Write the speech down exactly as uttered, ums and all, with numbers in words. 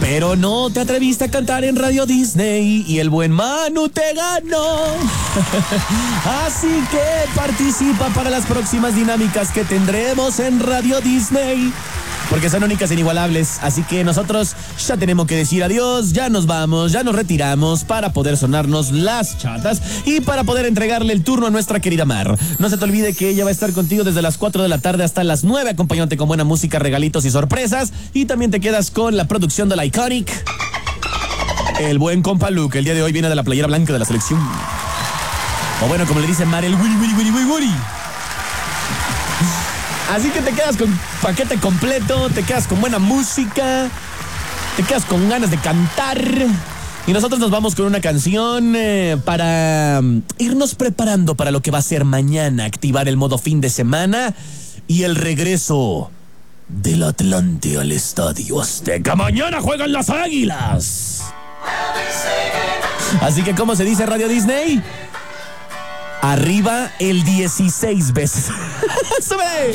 Pero no te atreviste a cantar en Radio Disney y el buen Manu te ganó. Así que participa para las próximas dinámicas que tendremos en Radio Disney, porque son únicas e inigualables. Así que nosotros ya tenemos que decir adiós, ya nos vamos, ya nos retiramos para poder sonarnos las chatas y para poder entregarle el turno a nuestra querida Mar. No se te olvide que ella va a estar contigo desde las cuatro de la tarde hasta las nueve, acompañándote con buena música, regalitos y sorpresas. Y también te quedas con la producción de la Iconic, el buen compa Luke. El día de hoy viene de la playera blanca de la selección. O bueno, como le dice Mar, el Willy, Willy, Willy, Willy, Willy. Así que te quedas con paquete completo, te quedas con buena música, te quedas con ganas de cantar. Y nosotros nos vamos con una canción eh, para irnos preparando para lo que va a ser mañana, activar el modo fin de semana y el regreso del Atlante al Estadio Azteca. Mañana juegan las Águilas. Así que, ¿cómo se dice Radio Disney? Arriba el dieciséis veces. ¡Sube!